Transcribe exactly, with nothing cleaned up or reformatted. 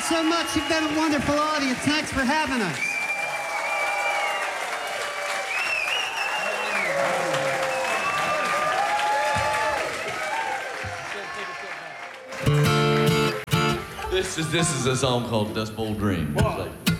so much. You've been a wonderful audience. Thanks for having us. This is this is a song called Dust Bowl Dream. It's like,